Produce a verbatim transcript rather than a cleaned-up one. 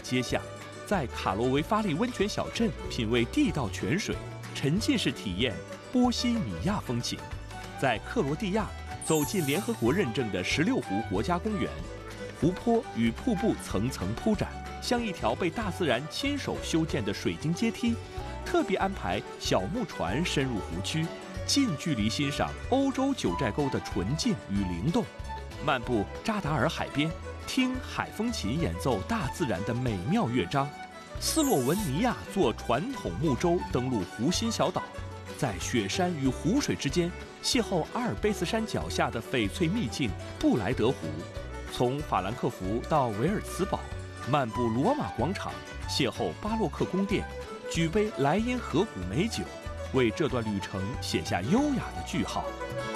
街巷，在卡罗维发利温泉小镇品味地道泉水，沉浸式体验波西米亚风情；在克罗地亚走进联合国认证的十六湖国家公园，湖泊与瀑布层层铺展，像一条被大自然亲手修建的水晶阶梯。特别安排小木船深入湖区，近距离欣赏欧洲九寨沟的纯净与灵动，漫步扎达尔海边，听海风琴演奏大自然的美妙乐章。斯洛文尼亚坐传统木舟登陆湖心小岛，在雪山与湖水之间邂逅阿尔卑斯山脚下的翡翠秘境布莱德湖。从法兰克福到维尔茨堡，漫步罗马广场，邂逅巴洛克宫殿，举杯莱茵河谷美酒，为这段旅程写下优雅的句号。